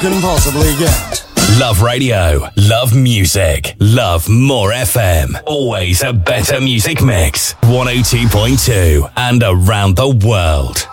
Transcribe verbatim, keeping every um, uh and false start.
can possibly get. Love radio, love music, love more F M. Always a better music mix. one oh two point two and around the world.